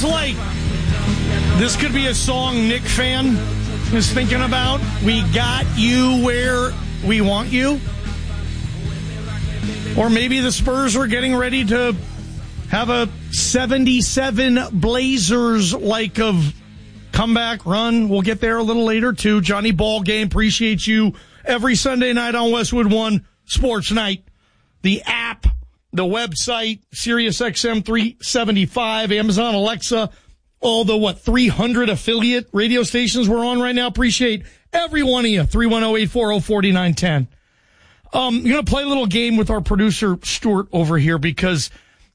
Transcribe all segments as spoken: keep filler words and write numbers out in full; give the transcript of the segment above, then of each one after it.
feels like this could be a song Nick Fan is thinking about. We got you where we want you. Or maybe the Spurs are getting ready to have a seventy-seven Blazers-like of comeback run. We'll get there a little later, too. Johnny Ballgame, appreciate you every Sunday night on Westwood One Sports Night. The app, the website, Sirius X M three seventy-five, Amazon Alexa, all the, what, three hundred affiliate radio stations we're on right now. Appreciate every one of you. three one zero, eight four zero, four nine one zero. Um, I'm going to play a little game with our producer, Stuart, over here because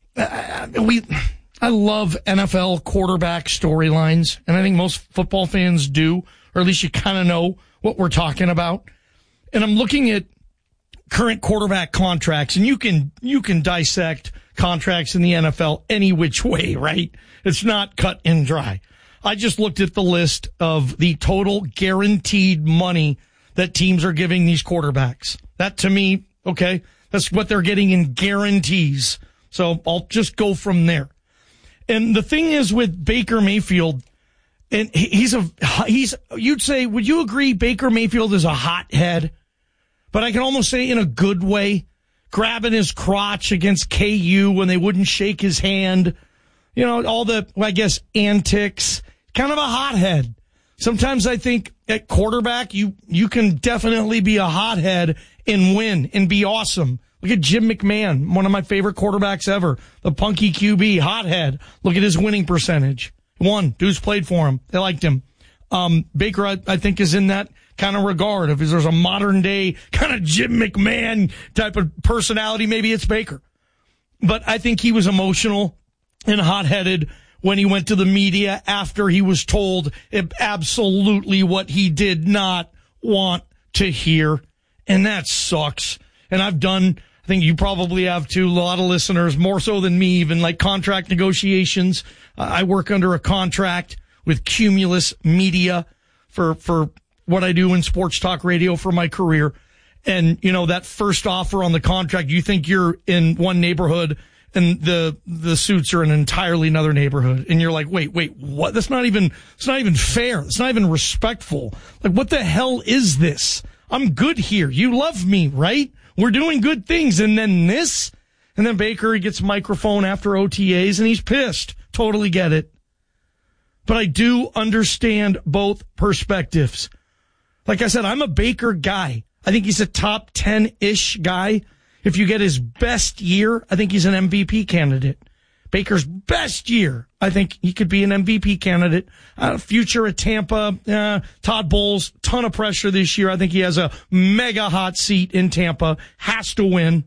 uh, we, I love N F L quarterback storylines, and I think most football fans do, or at least you kind of know what we're talking about. And I'm looking at current quarterback contracts, and you can, you can dissect contracts in the N F L any which way, right? It's not cut and dry. I just looked at the list of the total guaranteed money that teams are giving these quarterbacks. That to me, okay, that's what they're getting in guarantees. So I'll just go from there. And the thing is with Baker Mayfield, and he's a, he's, you'd say, would you agree Baker Mayfield is a hothead? But I can almost say in a good way, grabbing his crotch against K U when they wouldn't shake his hand. You know, all the, well, I guess, antics. Kind of a hothead. Sometimes I think at quarterback, you, you can definitely be a hothead and win and be awesome. Look at Jim McMahon, one of my favorite quarterbacks ever. The punky Q B, hothead. Look at his winning percentage. One, dudes played for him. They liked him. Um, Baker, I, I think, is in that kind of regard. If there's a modern day kind of Jim McMahon type of personality, maybe it's Baker. But I think he was emotional and hot-headed when he went to the media after he was told absolutely what he did not want to hear. And that sucks. And I've done, I think you probably have too, a lot of listeners, more so than me, even like contract negotiations. Uh, I work under a contract with Cumulus Media for, for what I do in sports talk radio for my career. And, you know, that first offer on the contract, you think you're in one neighborhood and the, the suits are in an entirely another neighborhood. And you're like, wait, wait, what? That's not even, it's not even fair. It's not even respectful. Like, what the hell is this? I'm good here. You love me, right? We're doing good things. And then this, and then Baker, he gets a microphone after O T As and he's pissed. Totally get it. But I do understand both perspectives. Like I said, I'm a Baker guy. I think he's a top ten-ish guy. If you get his best year, I think he's an M V P candidate. Baker's best year, I think he could be an M V P candidate. Uh, future at Tampa, uh, Todd Bowles, ton of pressure this year. I think he has a mega hot seat in Tampa, has to win.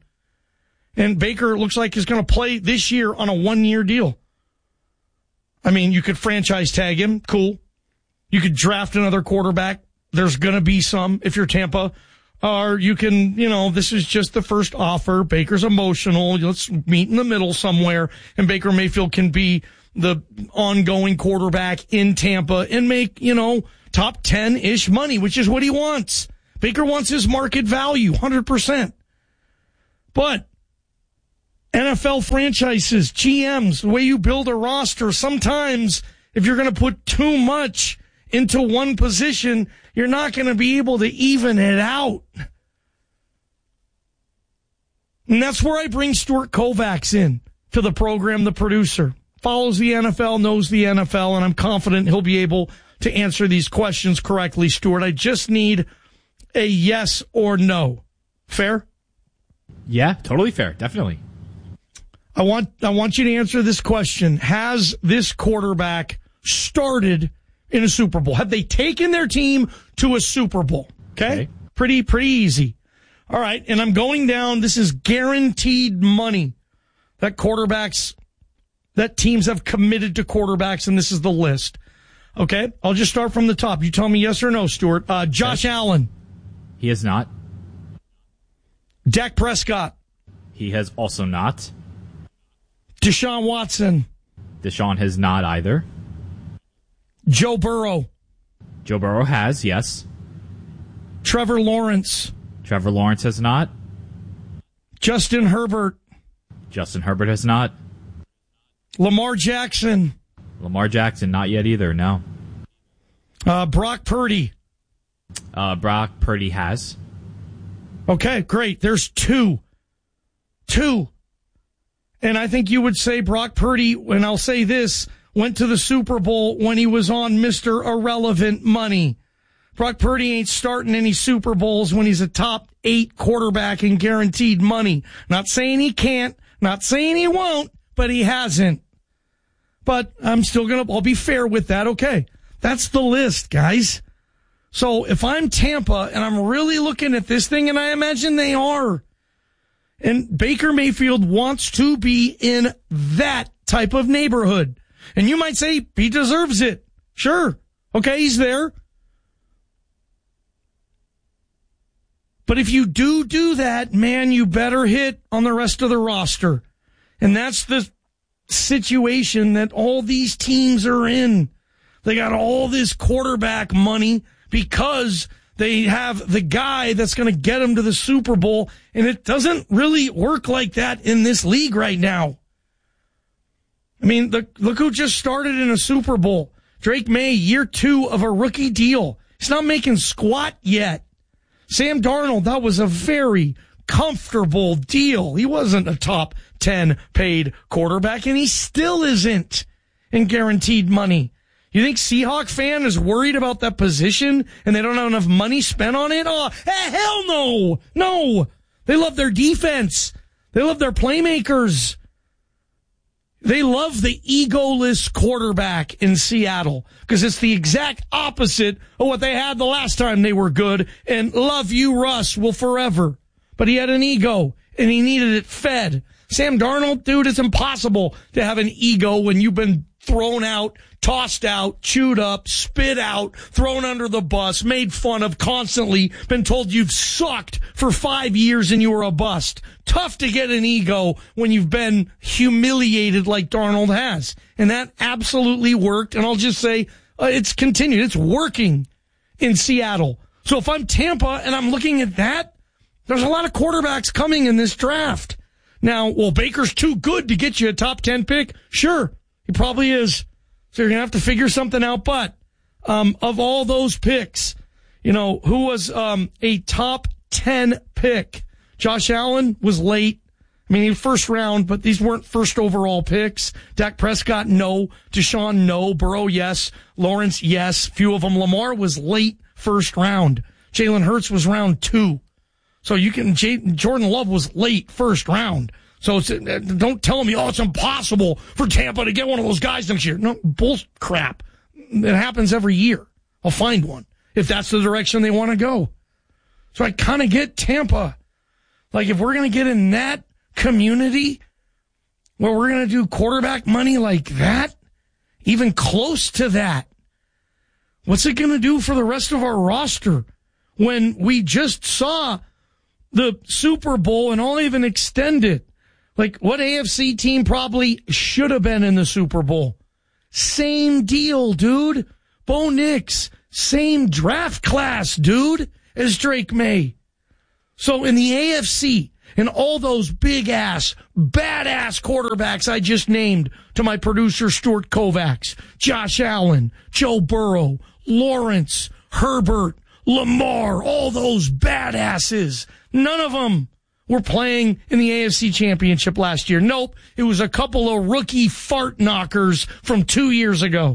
And Baker looks like he's going to play this year on a one-year deal. I mean, you could franchise tag him, cool. You could draft another quarterback. There's going to be some if you're Tampa. Or you can, you know, this is just the first offer. Baker's emotional. Let's meet in the middle somewhere. And Baker Mayfield can be the ongoing quarterback in Tampa and make, you know, top ten-ish money, which is what he wants. Baker wants his market value, one hundred percent. But N F L franchises, G Ms, the way you build a roster, sometimes if you're going to put too much into one position, you're not going to be able to even it out. And that's where I bring Stuart Kovacs in to the program, the producer. Follows the N F L, knows the N F L, and I'm confident he'll be able to answer these questions correctly, Stuart. I just need a yes or no. Fair? Yeah, totally fair. Definitely. I want, I want you to answer this question. Has this quarterback started in a Super Bowl? Have they taken their team to a Super Bowl? Okay? okay. Pretty, pretty easy. All right. And I'm going down. This is guaranteed money that quarterbacks, that teams have committed to quarterbacks. And this is the list. Okay. I'll just start from the top. You tell me yes or no, Stuart. Uh, Josh okay. Allen. He is not. Dak Prescott. He has also not. Deshaun Watson. Deshaun has not either. Joe Burrow. Joe Burrow has, yes. Trevor Lawrence. Trevor Lawrence has not. Justin Herbert. Justin Herbert has not. Lamar Jackson. Lamar Jackson, not yet either, no. Uh, Brock Purdy. Uh, Brock Purdy has. Okay, great. There's two. Two. And I think you would say Brock Purdy, and I'll say this, went to the Super Bowl when he was on Mister Irrelevant money. Brock Purdy ain't starting any Super Bowls when he's a top eight quarterback in guaranteed money. Not saying he can't, not saying he won't, but he hasn't. But I'm still going to, I'll be fair with that. Okay. That's the list, guys. So if I'm Tampa and I'm really looking at this thing, and I imagine they are, and Baker Mayfield wants to be in that type of neighborhood, and you might say he deserves it. Sure. Okay, he's there. But if you do do that, man, you better hit on the rest of the roster. And that's the situation that all these teams are in. They got all this quarterback money because they have the guy that's going to get them to the Super Bowl, and it doesn't really work like that in this league right now. I mean, the, look who just started in a Super Bowl. Drake May, year two of a rookie deal. He's not making squat yet. Sam Darnold, that was a very comfortable deal. He wasn't a top ten paid quarterback, and he still isn't in guaranteed money. You think Seahawk fan is worried about that position and they don't have enough money spent on it? Oh, hell no. No. They love their defense. They love their playmakers. They love the egoless quarterback in Seattle because it's the exact opposite of what they had the last time they were good. And love you, Russ, will forever. But he had an ego and he needed it fed. Sam Darnold, dude, it's impossible to have an ego when you've been thrown out, tossed out, chewed up, spit out, thrown under the bus, made fun of constantly, been told you've sucked for five years and you were a bust. Tough to get an ego when you've been humiliated like Darnold has. And that absolutely worked. And I'll just say uh, it's continued. It's working in Seattle. So if I'm Tampa and I'm looking at that, there's a lot of quarterbacks coming in this draft. Now, well, Baker's too good to get you a top ten pick. Sure, he probably is. So you're going to have to figure something out. But um, of all those picks, you know, who was um, a top ten pick? Josh Allen was late. I mean, he was first round, but these weren't first overall picks. Dak Prescott, no. Deshaun, no. Burrow, yes. Lawrence, yes. Few of them. Lamar was late first round. Jalen Hurts was round two. So you can, J- Jordan Love was late first round. So it's, don't tell me, oh, it's impossible for Tampa to get one of those guys next year. No, bull crap. It happens every year. I'll find one if that's the direction they want to go. So I kind of get Tampa. Like if we're going to get in that community where we're going to do quarterback money like that, even close to that, what's it going to do for the rest of our roster when we just saw the Super Bowl and all even extended? Like, what A F C team probably should have been in the Super Bowl? Same deal, dude. Bo Nix, same draft class, dude, as Drake May. So in the A F C, and all those big-ass, badass quarterbacks I just named to my producer, Stuart Kovacs, Josh Allen, Joe Burrow, Lawrence, Herbert, Lamar, all those badasses, none of them were playing in the A F C Championship last year. Nope, it was a couple of rookie fart knockers from two years ago.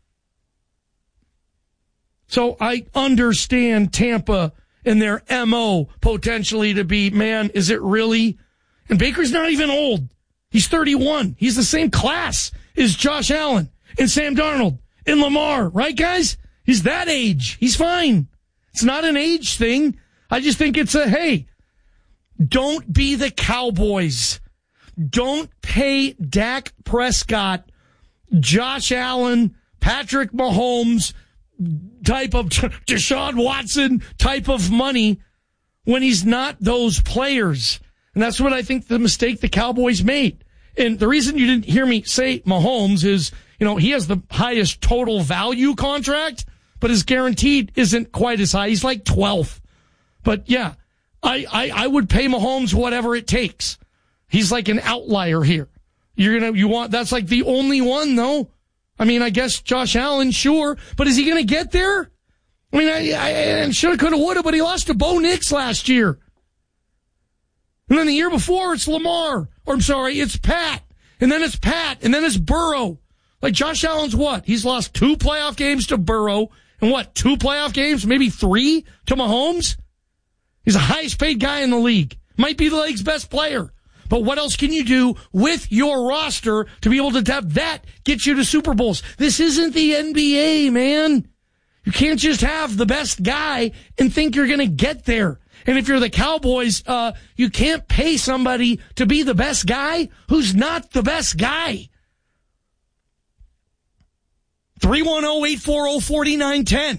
So I understand Tampa and their M O potentially to be, man, is it really? And Baker's not even old. He's thirty-one. He's the same class as Josh Allen and Sam Darnold and Lamar, right, guys? He's that age. He's fine. It's not an age thing. I just think it's a, hey, don't be the Cowboys. Don't pay Dak Prescott, Josh Allen, Patrick Mahomes type of Deshaun Watson type of money when he's not those players. And that's what I think the mistake the Cowboys made. And the reason you didn't hear me say Mahomes is, you know, he has the highest total value contract, but his guaranteed isn't quite as high. He's like twelfth. But yeah, I, I, I would pay Mahomes whatever it takes. He's like an outlier here. You're gonna, you want, that's like the only one though. I mean, I guess Josh Allen, sure, but is he going to get there? I mean, I, I, I shoulda, coulda, woulda, but he lost to Bo Nix last year. And then the year before, it's Lamar. Or I'm sorry, it's Pat. And then it's Pat. And then it's Burrow. Like, Josh Allen's what? He's lost two playoff games to Burrow. And what, two playoff games? Maybe three to Mahomes? He's the highest paid guy in the league. Might be the league's best player. But what else can you do with your roster to be able to have that get you to Super Bowls? This isn't the N B A, man. You can't just have the best guy and think you're going to get there. And if you're the Cowboys, uh, you can't pay somebody to be the best guy who's not the best guy. three one zero, eight four zero, four nine one zero.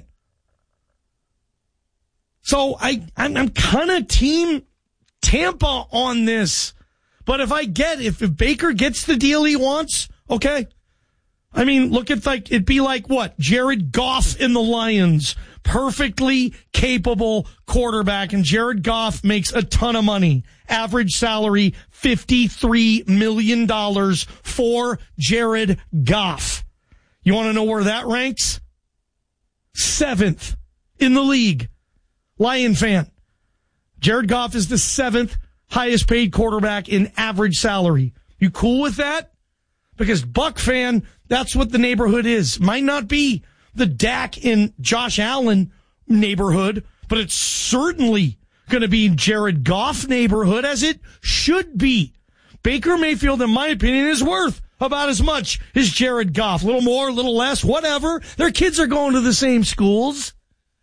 So I, I'm, I'm kind of team Tampa on this. But if I get, if, if Baker gets the deal he wants, okay. I mean, look at like, it'd be like what? Jared Goff in the Lions. Perfectly capable quarterback. And Jared Goff makes a ton of money. Average salary, fifty-three million dollars for Jared Goff. You want to know where that ranks? Seventh in the league. Lion fan. Jared Goff is the seventh highest paid quarterback in average salary. You cool with that? Because Buck fan, that's what the neighborhood is. Might not be the Dak and Josh Allen neighborhood, but it's certainly going to be Jared Goff neighborhood, as it should be. Baker Mayfield, in my opinion, is worth about as much as Jared Goff. A little more, a little less, whatever. Their kids are going to the same schools.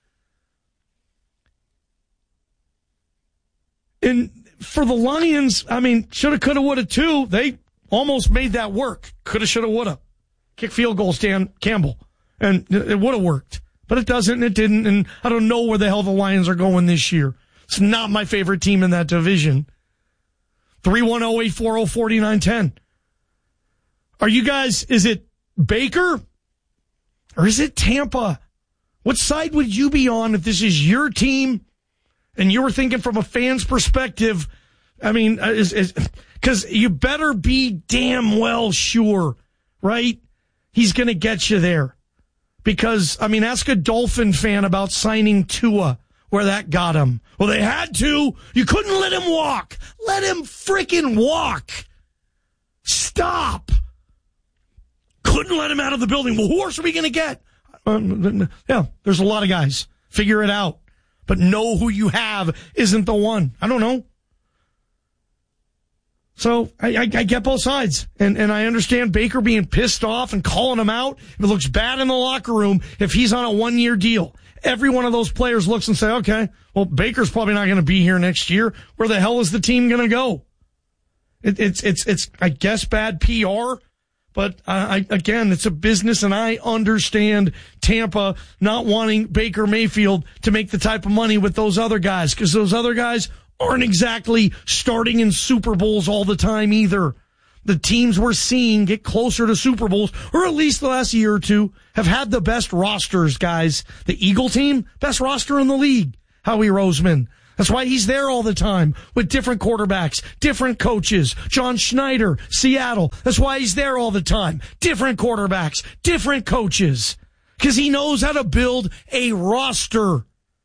And for the Lions, I mean, shoulda, coulda, woulda, too. They almost made that work. Coulda, shoulda, woulda. Kick field goals, Dan Campbell. And it would have worked. But it doesn't, and it didn't, and I don't know where the hell the Lions are going this year. It's not my favorite team in that division. three one zero, eight four zero, four nine one zero. Are you guys, is it Baker or is it Tampa? What side would you be on if this is your team and you were thinking from a fan's perspective? I mean, is, is, because you better be damn well sure, right? He's going to get you there. Because, I mean, ask a Dolphin fan about signing Tua, where that got him. Well, they had to. You couldn't let him walk. Let him frickin' walk. Stop. Couldn't let him out of the building. Well, who else are we going to get? Um, yeah, there's a lot of guys. Figure it out. But know who you have isn't the one. I don't know. So I, I, I get both sides, and, and I understand Baker being pissed off and calling him out. If it looks bad in the locker room, if he's on a one-year deal, every one of those players looks and say, okay, well, Baker's probably not going to be here next year. Where the hell is the team going to go? It, it's, it's, it's, I guess, bad P R, but I, again, it's a business, and I understand Tampa not wanting Baker Mayfield to make the type of money with those other guys, because those other guys aren't exactly starting in Super Bowls all the time either. The teams we're seeing get closer to Super Bowls, or at least the last year or two, have had the best rosters, guys. The Eagle team, best roster in the league. Howie Roseman. That's why he's there all the time with different quarterbacks, different coaches. John Schneider, Seattle. That's why he's there all the time. Different quarterbacks, different coaches. Because he knows how to build a roster.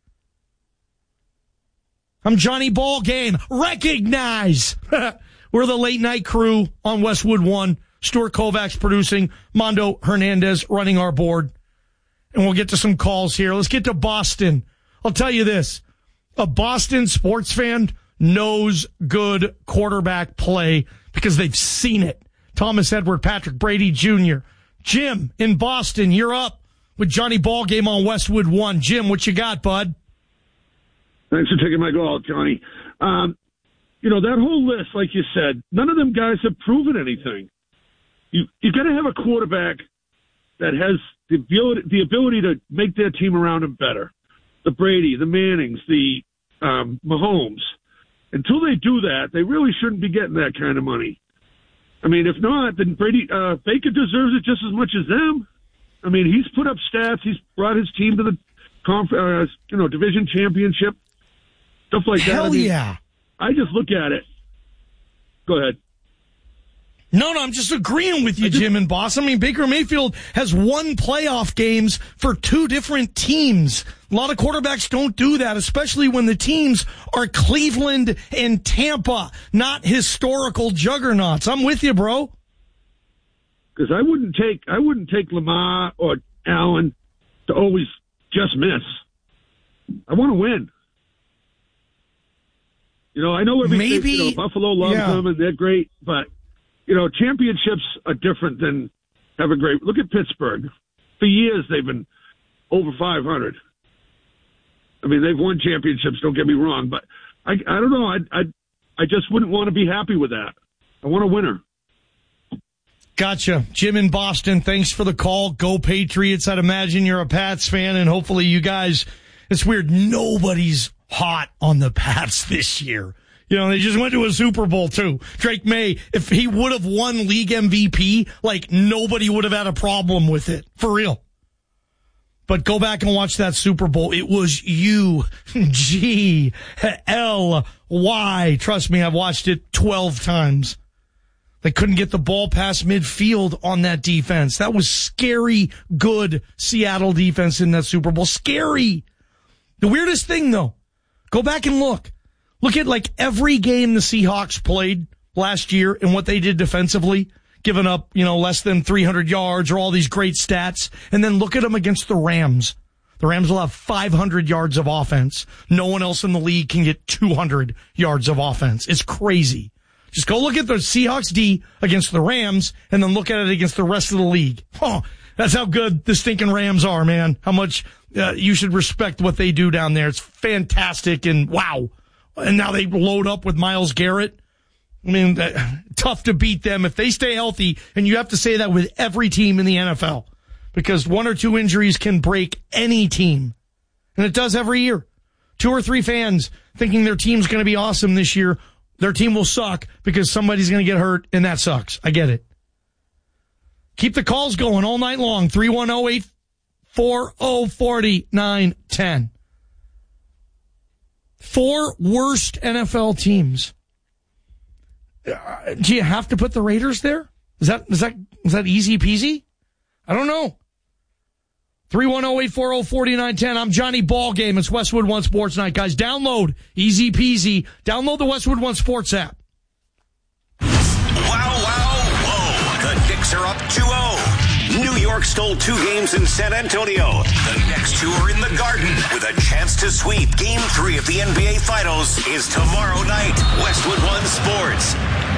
I'm Johnny Ballgame. Recognize. We're the late night crew on Westwood One. Stuart Kovacs producing. Mondo Hernandez running our board. And we'll get to some calls here. Let's get to Boston. I'll tell you this. A Boston sports fan knows good quarterback play because they've seen it. Thomas Edward, Patrick Brady Junior Jim in Boston, you're up with Johnny Ballgame on Westwood One. Jim, what you got, bud? Thanks for taking my call, Johnny. Um, you know, that whole list, like you said, none of them guys have proven anything. You you got to have a quarterback that has the ability, the ability to make their team around him better. The Brady, the Mannings, the um, Mahomes. Until they do that, they really shouldn't be getting that kind of money. I mean, if not, then Brady uh, Baker deserves it just as much as them. I mean, he's put up stats. He's brought his team to the conf- uh, you know division championship. Stuff like Hell that. I mean, yeah. I just look at it. Go ahead. No, no, I'm just agreeing with you, Jim and Boss. I mean, Baker Mayfield has won playoff games for two different teams. A lot of quarterbacks don't do that, especially when the teams are Cleveland and Tampa, not historical juggernauts. I'm with you, bro. Because I wouldn't take I wouldn't take Lamar or Allen to always just miss. I want to win. You know, I know everything. Maybe you know, Buffalo loves yeah. them and they're great, but you know, championships are different than having great. Look at Pittsburgh. For years, they've been over five hundred. I mean, they've won championships. Don't get me wrong, but I, I don't know. I, I, I just wouldn't want to be happy with that. I want a winner. Gotcha. Jim in Boston, thanks for the call. Go Patriots. I'd imagine you're a Pats fan, and hopefully you guys. It's weird. Nobody's hot on the Pats this year. You know, they just went to a Super Bowl, too. Drake May, if he would have won league M V P, like, nobody would have had a problem with it. For real. But go back and watch that Super Bowl. It was U G L Y. Trust me, I've watched it twelve times. They couldn't get the ball past midfield on that defense. That was scary, good Seattle defense in that Super Bowl. Scary. The weirdest thing, though, go back and look. Look at, like, every game the Seahawks played last year and what they did defensively, giving up, you know, less than three hundred yards or all these great stats. And then look at them against the Rams. The Rams will have five hundred yards of offense. No one else in the league can get two hundred yards of offense. It's crazy. Just go look at the Seahawks D against the Rams and then look at it against the rest of the league. Oh, that's how good the stinking Rams are, man. How much uh, you should respect what they do down there. It's fantastic and wow. And now they load up with Myles Garrett. I mean, uh, tough to beat them if they stay healthy. And you have to say that with every team in the N F L because one or two injuries can break any team. And it does every year. Two or three fans thinking their team's going to be awesome this year. Their team will suck because somebody's going to get hurt, and that sucks. I get it. Keep the calls going all night long. three one zero, eight four zero, four nine one zero. Four worst N F L teams. Uh, do you have to put the Raiders there? Is that is that is that easy peasy? I don't know. three one zero, eight four zero, four nine one zero. I'm Johnny Ballgame. It's Westwood One Sports Night. Guys, download easy peasy. Download the Westwood One Sports app. Wow, wow, whoa. The Knicks are up two oh. New York stole two games in San Antonio. The next two are in the Garden with a chance to sweep. Game three of the N B A Finals is tomorrow night. Westwood One Sports.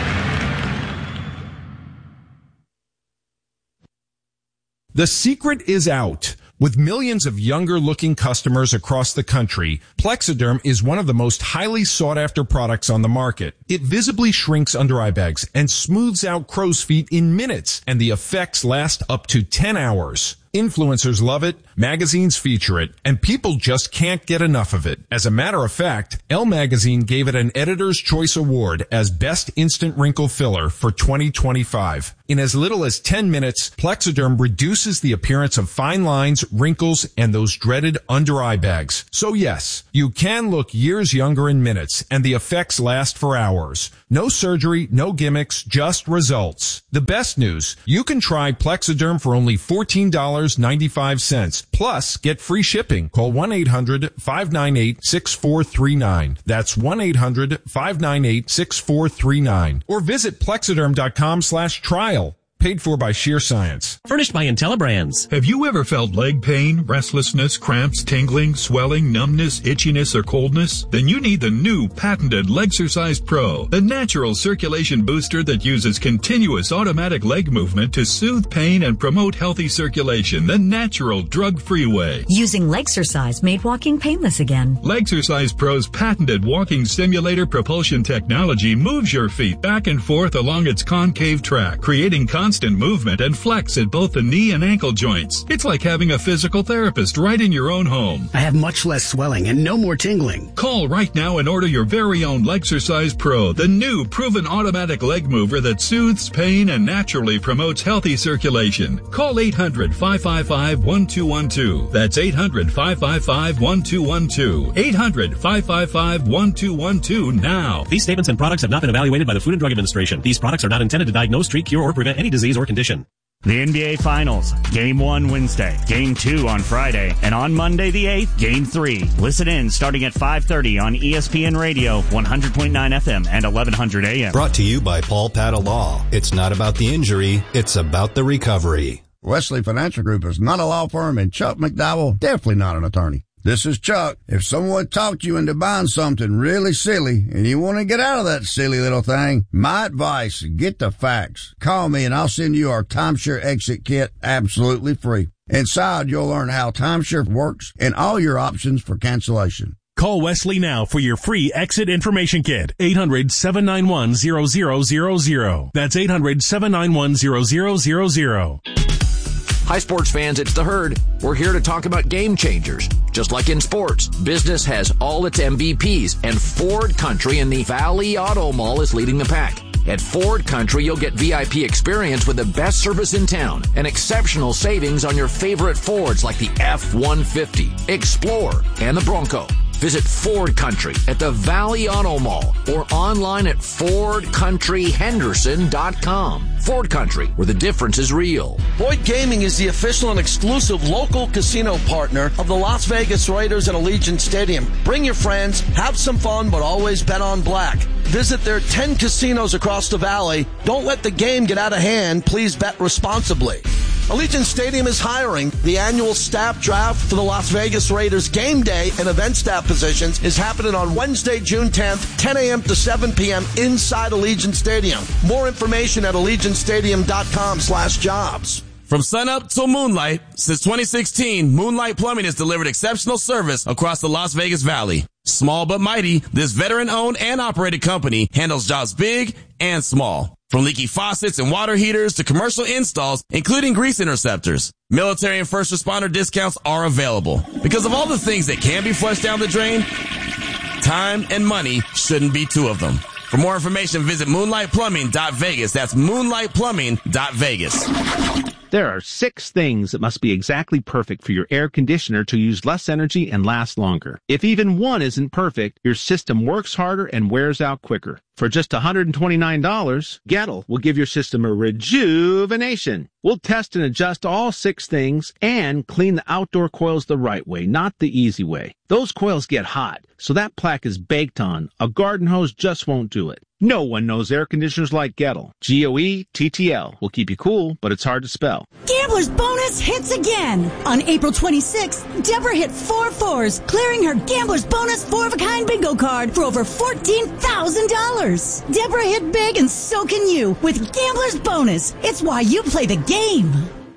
The secret is out. With millions of younger-looking customers across the country, Plexiderm is one of the most highly sought-after products on the market. It visibly shrinks under-eye bags and smooths out crow's feet in minutes, and the effects last up to ten hours. Influencers love it, magazines feature it, and people just can't get enough of it. As a matter of fact, Elle Magazine gave it an Editor's Choice Award as Best Instant Wrinkle Filler for twenty twenty-five. In as little as ten minutes, Plexiderm reduces the appearance of fine lines, wrinkles, and those dreaded under-eye bags. So yes, you can look years younger in minutes, and the effects last for hours. No surgery, no gimmicks, just results. The best news, you can try Plexiderm for only fourteen dollars and ninety-five cents. Plus, get free shipping. Call one eight hundred, five nine eight, six four three nine. That's one eight hundred, five nine eight, six four three nine. Or visit plexiderm.com slash trial. Paid for by Sheer Science. Furnished by IntelliBrands. Have you ever felt leg pain, restlessness, cramps, tingling, swelling, numbness, itchiness, or coldness? Then you need the new patented Legsercise Pro, the natural circulation booster that uses continuous automatic leg movement to soothe pain and promote healthy circulation the natural, drug-free way. Using Legsercise made walking painless again. Legsercise Pro's patented walking stimulator propulsion technology moves your feet back and forth along its concave track, creating constant constant movement and flex at both the knee and ankle joints. It's like having a physical therapist right in your own home. I have much less swelling and no more tingling. Call right now and order your very own Legsercise Pro, the new proven automatic leg mover that soothes pain and naturally promotes healthy circulation. Call eight hundred, five five five, one two one two. That's eight hundred, five five five, one two one two. eight hundred, five five five, one two one two now. These statements and products have not been evaluated by the Food and Drug Administration. These products are not intended to diagnose, treat, cure, or prevent any disease or condition. The N B A Finals, Game one Wednesday, Game two on Friday, and on Monday the eighth, Game three. Listen in starting at five thirty on E S P N Radio, one hundred point nine F M and eleven hundred A M. Brought to you by Paul Patta Law. It's not about the injury, it's about the recovery. Wesley Financial Group is not a law firm, and Chuck McDowell definitely not an attorney. This is Chuck. If someone talked you into buying something really silly and you want to get out of that silly little thing, my advice, get the facts. Call me and I'll send you our timeshare exit kit absolutely free. Inside, you'll learn how timeshare works and all your options for cancellation. Call Wesley now for your free exit information kit. eight hundred, seven nine one, zero zero zero zero. That's eight hundred, seven nine one, zero zero zero zero. Hi, sports fans, it's The Herd. We're here to talk about game changers. Just like in sports, business has all its M V Ps, and Ford Country in the Valley Auto Mall is leading the pack. At Ford Country, you'll get V I P experience with the best service in town and exceptional savings on your favorite Fords like the F one fifty, Explorer, and the Bronco. Visit Ford Country at the Valley Auto Mall or online at ford country henderson dot com. Ford Country, where the difference is real. Boyd Gaming is the official and exclusive local casino partner of the Las Vegas Raiders at Allegiant Stadium. Bring your friends, have some fun, but always bet on black. Visit their ten casinos across the valley. Don't let the game get out of hand. Please bet responsibly. Allegiant Stadium is hiring. The annual staff draft for the Las Vegas Raiders game day and event staff positions is happening on Wednesday, June tenth, ten a.m. to seven p.m. inside Allegiant Stadium. More information at allegiant stadium dot com slash jobs. From sunup till moonlight, since twenty sixteen, Moonlight Plumbing has delivered exceptional service across the Las Vegas Valley. Small but mighty, this veteran-owned and operated company handles jobs big and small. From leaky faucets and water heaters to commercial installs, including grease interceptors. Military and first responder discounts are available. Because of all the things that can be flushed down the drain, time and money shouldn't be two of them. For more information, visit moonlight plumbing dot vegas. That's moonlight plumbing dot vegas. There are six things that must be exactly perfect for your air conditioner to use less energy and last longer. If even one isn't perfect, your system works harder and wears out quicker. For just one hundred twenty-nine dollars, Gettle will give your system a rejuvenation. We'll test and adjust all six things and clean the outdoor coils the right way, not the easy way. Those coils get hot, so that plaque is baked on. A garden hose just won't do it. No one knows air conditioners like Gettle. G O E T T L will keep you cool, but it's hard to spell. Gambler's Bonus hits again. On April twenty-sixth, Deborah hit four fours, clearing her Gambler's Bonus four-of-a-kind bingo card for over fourteen thousand dollars. Deborah hit big, and so can you with Gambler's Bonus. It's why you play the game.